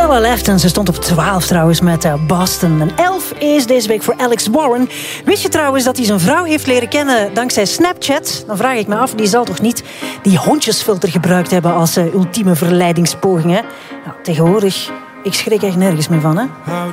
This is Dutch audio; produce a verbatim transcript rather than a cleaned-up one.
Stella Left en ze stond op twaalf trouwens met uh, Boston. En elf is deze week voor Alex Warren. Wist je trouwens dat hij zijn vrouw heeft leren kennen dankzij Snapchat? Dan vraag ik me af, die zal toch niet die hondjesfilter gebruikt hebben als uh, ultieme verleidingspoging, hè? Nou, tegenwoordig, ik schrik echt nergens meer van, hè?